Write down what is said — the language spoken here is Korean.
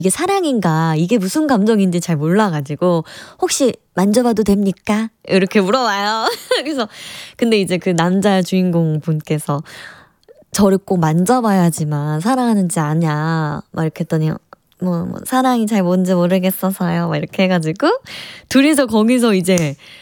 이게 사랑인가 이게 무슨 감정인지 잘 몰라가지고 혹시 만져봐도 됩니까? 이렇게 물어봐요. 그래서 근데 이제 그 남자 주인공 분께서 저를 꼭 만져봐야지만 사랑하는지 아냐 막 이렇게 했더니 뭐 사랑이 잘 뭔지 모르겠어서요 막 이렇게 해가지고 둘이서 거기서 이제